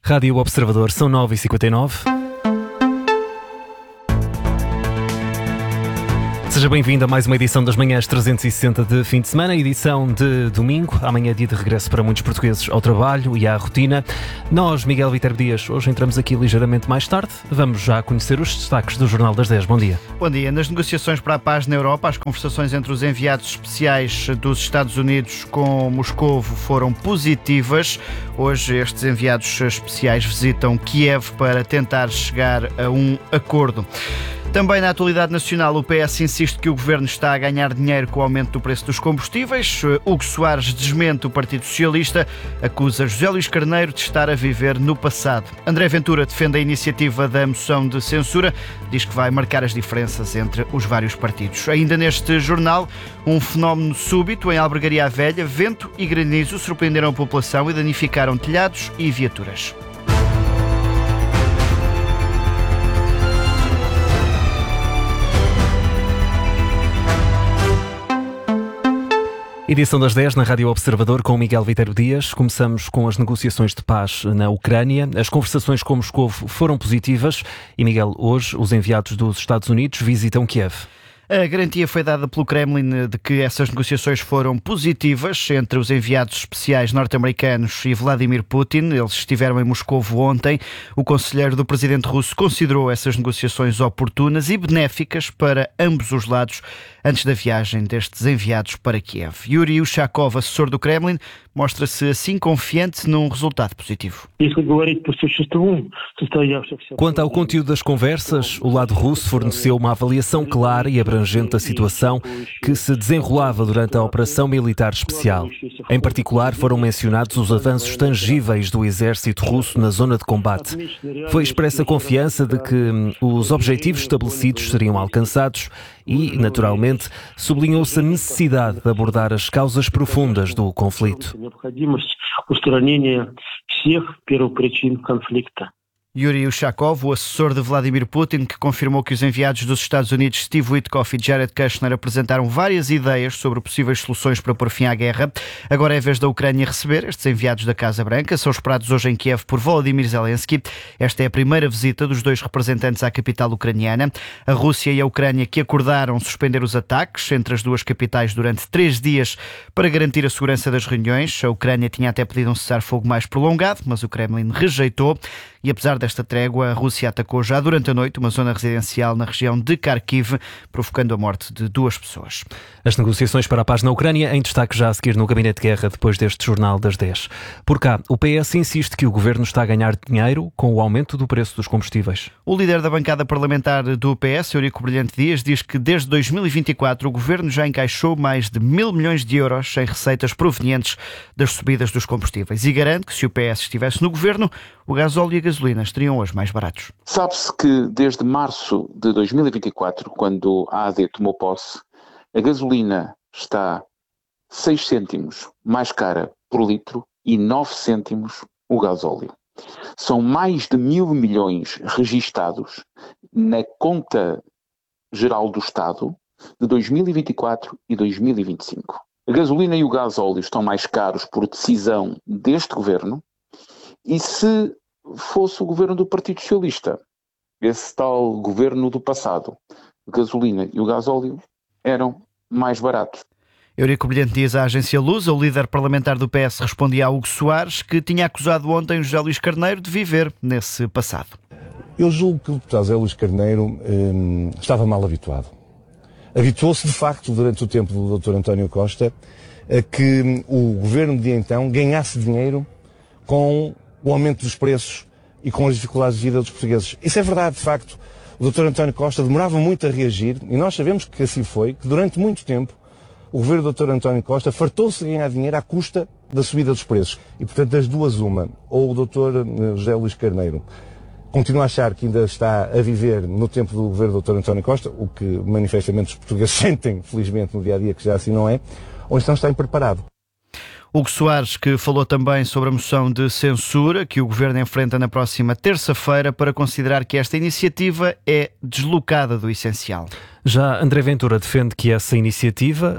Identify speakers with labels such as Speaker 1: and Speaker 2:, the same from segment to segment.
Speaker 1: Rádio Observador, são 9h59. Seja bem-vindo a mais uma edição das Manhãs 360 de fim de semana, edição de domingo. Amanhã é dia de regresso para muitos portugueses ao trabalho e à rotina. Nós, Miguel Viterbo Dias, hoje entramos aqui ligeiramente mais tarde. Vamos já conhecer os destaques do Jornal das 10. Bom dia.
Speaker 2: Bom dia. Nas negociações para a paz na Europa, as conversações entre os enviados especiais dos Estados Unidos com Moscovo foram positivas. Hoje estes enviados especiais visitam Kiev para tentar chegar a um acordo. Também na atualidade nacional, o PS insiste que o Governo está a ganhar dinheiro com o aumento do preço dos combustíveis. Hugo Soares desmente o Partido Socialista, acusa José Luís Carneiro de estar a viver no passado. André Ventura defende a iniciativa da moção de censura, diz que vai marcar as diferenças entre os vários partidos. Ainda neste jornal, um fenómeno súbito em Albergaria à Velha, vento e granizo surpreenderam a população e danificaram telhados e viaturas.
Speaker 1: Edição das 10 na Rádio Observador com o Miguel Viterbo Dias. Começamos com as negociações de paz na Ucrânia. As conversações com Moscovo foram positivas e, Miguel, hoje os enviados dos Estados Unidos visitam Kiev.
Speaker 2: A garantia foi dada pelo Kremlin de que essas negociações foram positivas entre os enviados especiais norte-americanos e Vladimir Putin. Eles estiveram em Moscovo ontem. O conselheiro do presidente russo considerou essas negociações oportunas e benéficas para ambos os lados antes da viagem destes enviados para Kiev. Yuri Ushakov, assessor do Kremlin, mostra-se assim confiante num resultado positivo.
Speaker 1: Quanto ao conteúdo das conversas, o lado russo forneceu uma avaliação clara e abrangente da situação que se desenrolava durante a operação militar especial. Em particular, foram mencionados os avanços tangíveis do exército russo na zona de combate. Foi expressa a confiança de que os objetivos estabelecidos seriam alcançados e, naturalmente, sublinhou-se a necessidade de abordar as causas profundas do conflito.
Speaker 2: Yuri Ushakov, o assessor de Vladimir Putin, que confirmou que os enviados dos Estados Unidos Steve Witkoff e Jared Kushner apresentaram várias ideias sobre possíveis soluções para pôr fim à guerra. Agora é a vez da Ucrânia receber estes enviados da Casa Branca. São esperados hoje em Kiev por Volodymyr Zelensky. Esta é a primeira visita dos dois representantes à capital ucraniana. A Rússia e a Ucrânia que acordaram suspender os ataques entre as duas capitais durante 3 dias para garantir a segurança das reuniões. A Ucrânia tinha até pedido um cessar-fogo mais prolongado, mas o Kremlin rejeitou. E apesar desta trégua, a Rússia atacou já durante a noite uma zona residencial na região de Kharkiv, provocando a morte de 2 pessoas.
Speaker 1: As negociações para a paz na Ucrânia em destaque já a seguir no Gabinete de Guerra, depois deste Jornal das 10. Por cá, o PS insiste que o Governo está a ganhar dinheiro com o aumento do preço dos combustíveis.
Speaker 2: O líder da bancada parlamentar do PS, Eurico Brilhante Dias, diz que desde 2024 o Governo já encaixou mais de 1.000 milhões de euros em receitas provenientes das subidas dos combustíveis e garante que se o PS estivesse no Governo, o gasóleo e a gasolina estariam hoje mais baratos.
Speaker 3: Sabe-se que desde março de 2024, quando a AD tomou posse, a gasolina está 6 cêntimos mais cara por litro e 9 cêntimos o gasóleo. São mais de 1.000 milhões registados na conta geral do Estado de 2024 e 2025. A gasolina e o gasóleo estão mais caros por decisão deste governo e se fosse o governo do Partido Socialista, esse tal governo do passado, a gasolina e o gasóleo eram mais baratos.
Speaker 2: Eurico Brilhante Dias à agência Lusa. O líder parlamentar do PS respondia a Hugo Soares, que tinha acusado ontem o José Luís Carneiro de viver nesse passado.
Speaker 4: Eu julgo que o deputado José Luís Carneiro estava mal habituado. Habituou-se, de facto, durante o tempo do Dr. António Costa, a que o governo de então ganhasse dinheiro com o aumento dos preços e com as dificuldades de vida dos portugueses. Isso é verdade, de facto. O Dr. António Costa demorava muito a reagir e nós sabemos que assim foi, que durante muito tempo o governo do Dr. António Costa fartou-se de ganhar dinheiro à custa da subida dos preços. E, portanto, das duas uma. Ou o Dr. José Luís Carneiro continua a achar que ainda está a viver no tempo do governo do Dr. António Costa, o que manifestamente os portugueses sentem, felizmente, no dia-a-dia, que já assim não é, ou então está impreparado.
Speaker 2: Hugo Soares, que falou também sobre a moção de censura que o Governo enfrenta na próxima terça-feira para considerar que esta iniciativa é deslocada do essencial.
Speaker 1: Já André Ventura defende essa iniciativa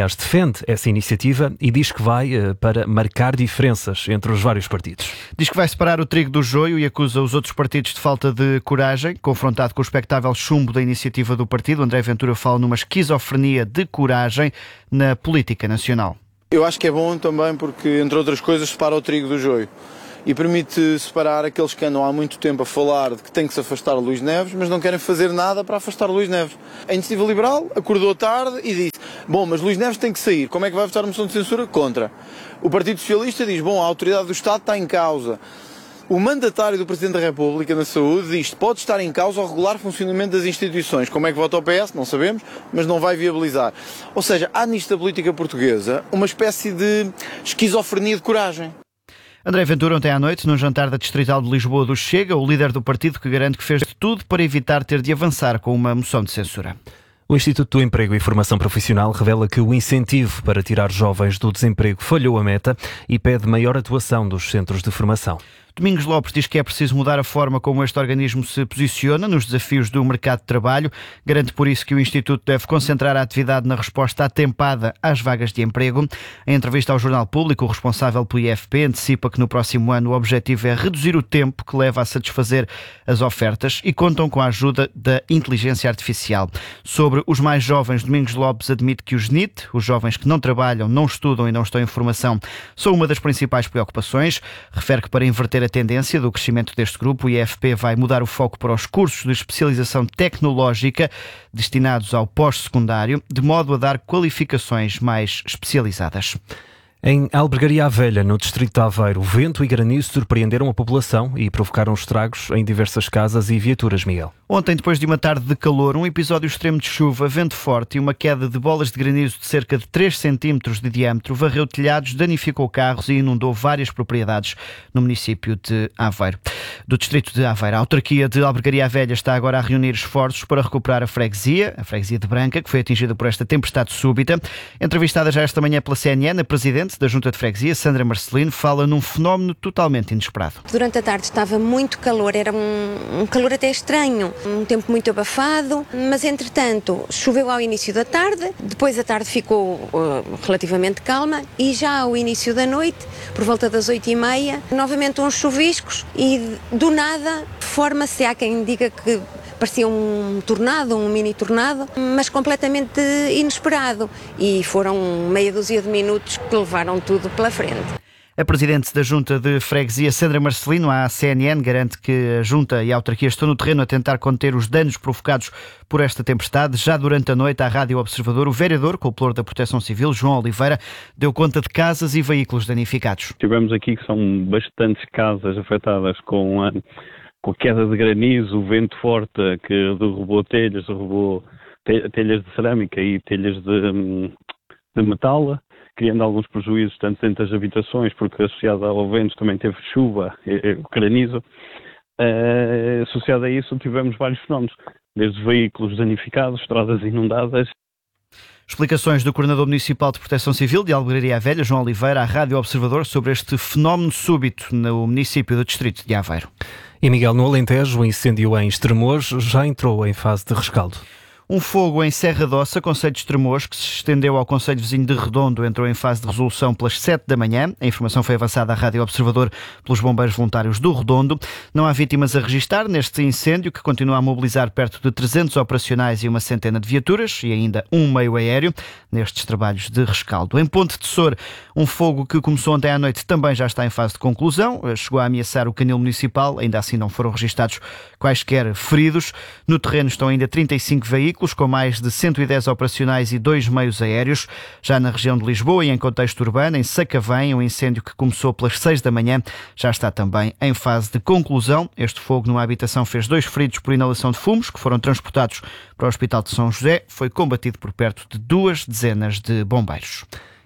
Speaker 1: e diz que vai para marcar diferenças entre os vários partidos.
Speaker 2: Diz que vai separar o trigo do joio e acusa os outros partidos de falta de coragem. Confrontado com o expectável chumbo da iniciativa do partido, André Ventura fala numa esquizofrenia de coragem na política nacional.
Speaker 5: Eu acho que é bom também porque, entre outras coisas, separa o trigo do joio e permite separar aqueles que andam há muito tempo a falar de que tem que se afastar o Luís Neves, mas não querem fazer nada para afastar o Luís Neves. A Iniciativa Liberal acordou tarde e disse: bom, mas Luís Neves tem que sair, como é que vai votar a moção de censura? Contra. O Partido Socialista diz: bom, a autoridade do Estado está em causa. O mandatário do Presidente da República na saúde diz que pode estar em causa o regular funcionamento das instituições. Como é que vota o PS? Não sabemos, mas não vai viabilizar. Ou seja, há nisto da política portuguesa uma espécie de esquizofrenia de coragem.
Speaker 2: André Ventura, ontem à noite, num jantar da Distrital de Lisboa do Chega, o líder do partido que garante que fez de tudo para evitar ter de avançar com uma moção de censura.
Speaker 1: O Instituto do Emprego e Formação Profissional revela que o incentivo para tirar jovens do desemprego falhou a meta e pede maior atuação dos centros de formação.
Speaker 2: Domingos Lopes diz que é preciso mudar a forma como este organismo se posiciona nos desafios do mercado de trabalho. Garante por isso que o Instituto deve concentrar a atividade na resposta atempada às vagas de emprego. Em entrevista ao Jornal Público, o responsável pelo IFP antecipa que no próximo ano o objetivo é reduzir o tempo que leva a satisfazer as ofertas e contam com a ajuda da inteligência artificial. Sobre os mais jovens, Domingos Lopes admite que os NEET, os jovens que não trabalham, não estudam e não estão em formação, são uma das principais preocupações. Refere que para inverter a tendência do crescimento deste grupo, o IFP vai mudar o foco para os cursos de especialização tecnológica destinados ao pós-secundário, de modo a dar qualificações mais especializadas.
Speaker 1: Em Albergaria à Velha, no distrito de Aveiro, vento e granizo surpreenderam a população e provocaram estragos em diversas casas e viaturas, Miguel.
Speaker 2: Ontem, depois de uma tarde de calor, um episódio extremo de chuva, vento forte e uma queda de bolas de granizo de cerca de 3 centímetros de diâmetro varreu telhados, danificou carros e inundou várias propriedades no município de Aveiro. Do distrito de Aveiro, a autarquia de Albergaria à Velha está agora a reunir esforços para recuperar a freguesia de Branca, que foi atingida por esta tempestade súbita. Entrevistada já esta manhã pela CNN, a presidente da Junta de Freguesia, Sandra Marcelino, fala num fenómeno totalmente inesperado.
Speaker 6: Durante a tarde estava muito calor, era um calor até estranho, um tempo muito abafado, mas entretanto choveu ao início da tarde, depois a tarde ficou relativamente calma e já ao início da noite, por volta das 8h30, novamente uns chuviscos e do nada forma-se, há quem diga que parecia um tornado, um mini tornado, mas completamente inesperado. E foram meia dúzia de minutos que levaram tudo pela frente.
Speaker 2: A presidente da Junta de Freguesia, Sandra Marcelino, à CNN, garante que a Junta e a autarquia estão no terreno a tentar conter os danos provocados por esta tempestade. Já durante a noite, à Rádio Observador, o vereador com o pluro da Proteção Civil, João Oliveira, deu conta de casas e veículos danificados.
Speaker 7: Tivemos aqui que são bastantes casas afetadas com a queda de granizo, o vento forte que derrubou telhas de cerâmica e telhas de metal, criando alguns prejuízos tanto dentro das habitações, porque associado ao vento também teve chuva, granizo. Associado a isso tivemos vários fenómenos, desde veículos danificados, estradas inundadas.
Speaker 2: Explicações do Coordenador Municipal de Proteção Civil de Albergaria à Velha, João Oliveira, à Rádio Observador, sobre este fenómeno súbito no município do distrito de Aveiro.
Speaker 1: E Miguel, no Alentejo, o incêndio em Estremoz já entrou em fase de rescaldo.
Speaker 2: Um fogo em Serra d'Ossa, concelho de Estremoz, que se estendeu ao concelho vizinho de Redondo, entrou em fase de resolução pelas 7 da manhã. A informação foi avançada à Rádio Observador pelos bombeiros voluntários do Redondo. Não há vítimas a registar neste incêndio, que continua a mobilizar perto de 300 operacionais e uma centena de viaturas e ainda um meio aéreo nestes trabalhos de rescaldo. Em Ponte de Sor, um fogo que começou ontem à noite também já está em fase de conclusão. Chegou a ameaçar o canil municipal, ainda assim não foram registados quaisquer feridos. No terreno estão ainda 35 veículos, com mais de 110 operacionais e 2 meios aéreos. Já na região de Lisboa e em contexto urbano, em Sacavém, um incêndio que começou pelas 6 da manhã, já está também em fase de conclusão. Este fogo numa habitação fez 2 feridos por inalação de fumos, que foram transportados para o Hospital de São José. Foi combatido por perto de 2 dezenas de bombeiros.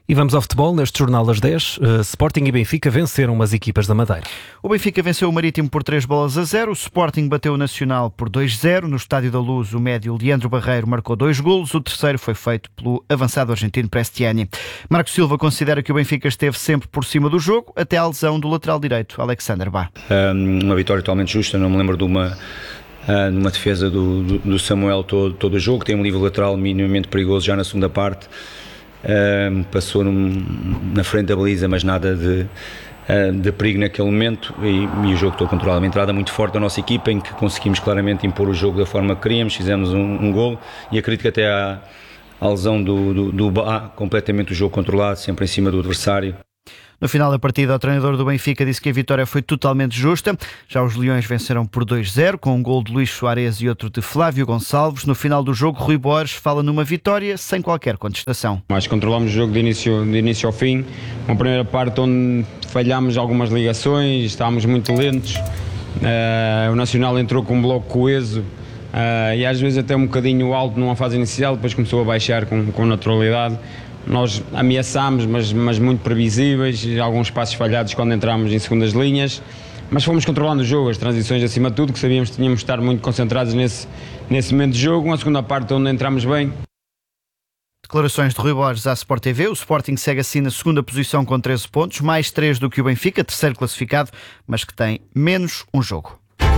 Speaker 1: E vamos ao futebol. Neste Jornal das 10, Sporting e Benfica venceram umas equipas da Madeira.
Speaker 2: O Benfica venceu o Marítimo por 3-0. O Sporting bateu o Nacional por 2-0. No Estádio da Luz, o médio Leandro Barreiro marcou 2 golos. O terceiro foi feito pelo avançado argentino Prestiani. Marco Silva considera que o Benfica esteve sempre por cima do jogo, até à lesão do lateral direito, Alexander Bá.
Speaker 8: Uma vitória totalmente justa. Não me lembro de uma defesa do Samuel todo o jogo. Tem um livre lateral minimamente perigoso já na segunda parte. Passou na frente da baliza, mas nada de perigo naquele momento, e o jogo estou controlado. Uma entrada muito forte da nossa equipa, em que conseguimos claramente impor o jogo da forma que queríamos, fizemos um golo, e acredito que até à lesão do Bá, completamente o jogo controlado, sempre em cima do adversário.
Speaker 2: No final da partida, o treinador do Benfica disse que a vitória foi totalmente justa. Já os Leões venceram por 2-0, com um gol de Luís Soares e outro de Flávio Gonçalves. No final do jogo, Rui Borges fala numa vitória sem qualquer contestação.
Speaker 9: Mas controlámos o jogo de início ao fim. Uma primeira parte onde falhámos algumas ligações, estávamos muito lentos. O Nacional entrou com um bloco coeso e às vezes até um bocadinho alto numa fase inicial, depois começou a baixar com naturalidade. Nós ameaçámos, mas muito previsíveis, alguns passos falhados quando entramos em segundas linhas, mas fomos controlando o jogo, as transições acima de tudo, que sabíamos que tínhamos de estar muito concentrados nesse momento de jogo. Uma segunda parte onde entramos bem.
Speaker 2: Declarações de Rui Borges à Sport TV. O Sporting segue assim na segunda posição com 13 pontos, mais 3 do que o Benfica, terceiro classificado, mas que tem menos um jogo.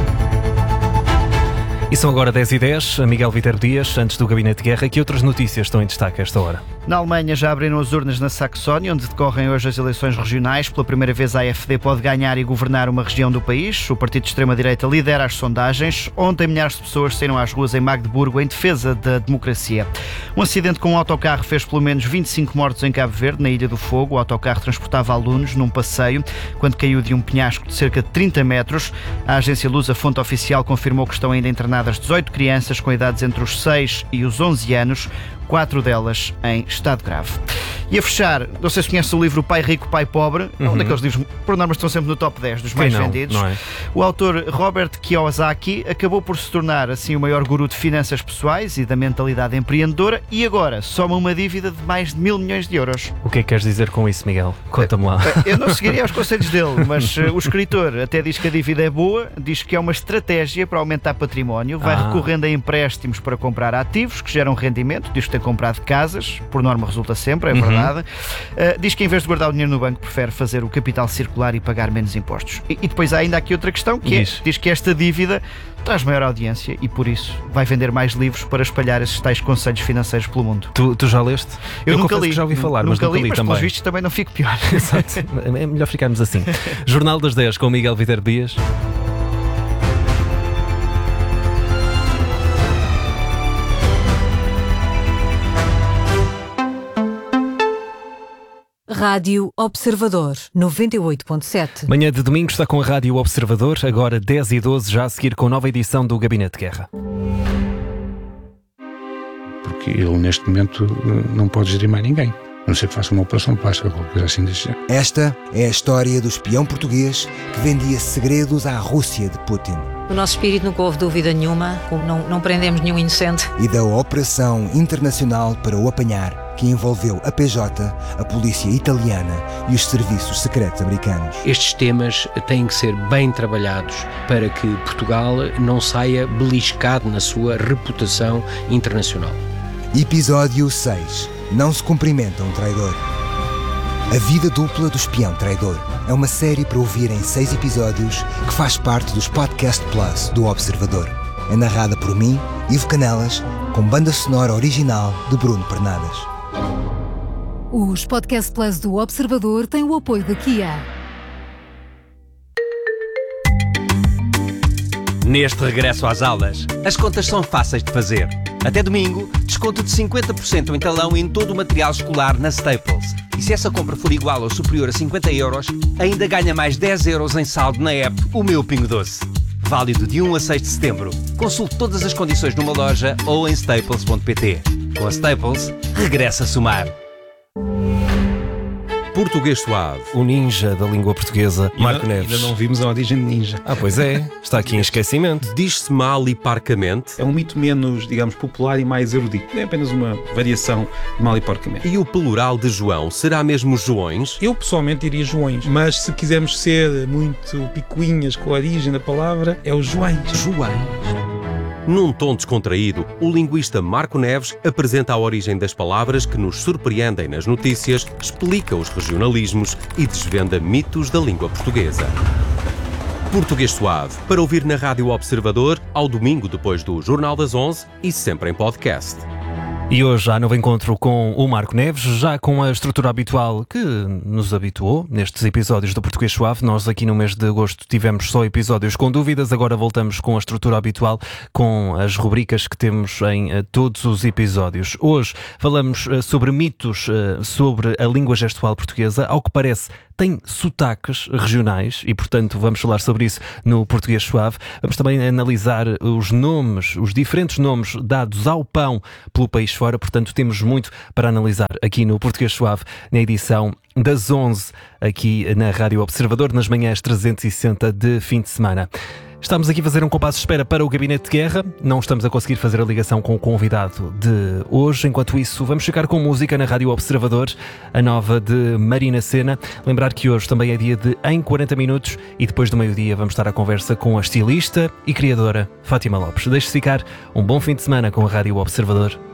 Speaker 1: E são agora 10h10. Miguel Viterbo Dias, antes do Gabinete de Guerra, que outras notícias estão em destaque a esta hora?
Speaker 2: Na Alemanha já abriram as urnas na Saxónia, onde decorrem hoje as eleições regionais. Pela primeira vez a AfD pode ganhar e governar uma região do país. O partido de extrema-direita lidera as sondagens. Ontem milhares de pessoas saíram às ruas em Magdeburgo em defesa da democracia. Um acidente com um autocarro fez pelo menos 25 mortos em Cabo Verde, na Ilha do Fogo. O autocarro transportava alunos num passeio quando caiu de um penhasco de cerca de 30 metros. A agência Lusa, fonte oficial, confirmou que estão ainda internadas 18 crianças com idades entre os 6 e os 11 anos, 4 delas em estado grave. E a fechar, não sei se conhece o livro Pai Rico, Pai Pobre, um daqueles livros, por norma, estão sempre no top 10 dos mais vendidos.
Speaker 1: Não é?
Speaker 2: O autor Robert Kiyosaki acabou por se tornar assim o maior guru de finanças pessoais e da mentalidade empreendedora, e agora soma uma dívida de mais de 1.000 milhões de euros.
Speaker 1: O que é que queres dizer com isso, Miguel? Conta-me lá.
Speaker 2: Eu não seguiria os conselhos dele, mas o escritor até diz que a dívida é boa, diz que é uma estratégia para aumentar património, vai recorrendo a empréstimos para comprar ativos que geram rendimento, diz que tem comprado casas, por norma resulta sempre, é verdade. Diz que em vez de guardar o dinheiro no banco, prefere fazer o capital circular e pagar menos impostos. E depois há ainda aqui outra questão, que diz que esta dívida traz maior audiência e por isso vai vender mais livros para espalhar esses tais conselhos financeiros pelo mundo.
Speaker 1: Tu já leste?
Speaker 2: Eu nunca li.
Speaker 1: Que já ouvi falar, mas nunca li
Speaker 2: mas
Speaker 1: também.
Speaker 2: Pelos vistos também não fico pior.
Speaker 1: Exato. É melhor ficarmos assim. Jornal das 10 com Miguel Viterbo Dias.
Speaker 10: Rádio Observador 98.7.
Speaker 1: Manhã de domingo está com a Rádio Observador, agora 10h12, já a seguir com nova edição do Gabinete de Guerra.
Speaker 11: Porque ele neste momento não pode gerir mais ninguém. A não ser que faça uma operação plástica ou qualquer coisa assim desse género.
Speaker 12: Esta é a história do espião português que vendia segredos à Rússia de Putin.
Speaker 13: O nosso espírito nunca houve dúvida nenhuma, não prendemos nenhum inocente.
Speaker 12: E da operação internacional para o apanhar, que envolveu a PJ, a polícia italiana e os serviços secretos americanos.
Speaker 14: Estes temas têm que ser bem trabalhados para que Portugal não saia beliscado na sua reputação internacional.
Speaker 12: Episódio 6. Não se cumprimenta um traidor. A vida dupla do espião traidor é uma série para ouvir em 6 episódios que faz parte dos Podcast Plus do Observador. É narrada por mim, Ivo Canelas, com banda sonora original de Bruno Pernadas.
Speaker 10: Os Podcast Plus do Observador têm o apoio da Kia.
Speaker 15: Neste regresso às aulas, as contas são fáceis de fazer. Até domingo, desconto de 50% em talão e em todo o material escolar na Staples. E se essa compra for igual ou superior a 50 euros, ainda ganha mais 10 euros em saldo na app O Meu Pingo Doce. Válido de 1 a 6 de setembro. Consulte todas as condições numa loja ou em staples.pt. Com a Staples, regressa a somar.
Speaker 16: Português Suave.
Speaker 1: O ninja da língua portuguesa, Marco Neves.
Speaker 11: Ainda não vimos a origem de ninja.
Speaker 1: Pois é, está aqui em esquecimento.
Speaker 16: Diz-se mal e parcamente.
Speaker 11: É um mito menos, digamos, popular e mais erudito. É apenas uma variação de mal e porcamente.
Speaker 16: E o plural de João será mesmo Joões?
Speaker 11: Eu pessoalmente diria Joões, mas se quisermos ser muito picuinhas com a origem da palavra, é o Joões.
Speaker 16: Num tom descontraído, o linguista Marco Neves apresenta a origem das palavras que nos surpreendem nas notícias, explica os regionalismos e desvenda mitos da língua portuguesa. Português Suave, para ouvir na Rádio Observador, ao domingo depois do Jornal das 11 e sempre em podcast.
Speaker 1: E hoje há novo encontro com o Marco Neves, já com a estrutura habitual que nos habituou nestes episódios do Português Suave. Nós aqui no mês de agosto tivemos só episódios com dúvidas, agora voltamos com a estrutura habitual, com as rubricas que temos em todos os episódios. Hoje falamos sobre mitos sobre a língua gestual portuguesa. Ao que parece, tem sotaques regionais e, portanto, vamos falar sobre isso no Português Suave. Vamos também analisar os nomes, os diferentes nomes dados ao pão pelo país fora. Portanto, temos muito para analisar aqui no Português Suave, na edição das 11, aqui na Rádio Observador, nas manhãs 360 de fim de semana. Estamos aqui a fazer um compasso de espera para o Gabinete de Guerra. Não estamos a conseguir fazer a ligação com o convidado de hoje. Enquanto isso, vamos ficar com música na Rádio Observador, a nova de Marina Sena. Lembrar que hoje também é dia de Em 40 Minutos e depois do meio-dia vamos estar à conversa com a estilista e criadora Fátima Lopes. Deixe-se ficar um bom fim de semana com a Rádio Observador.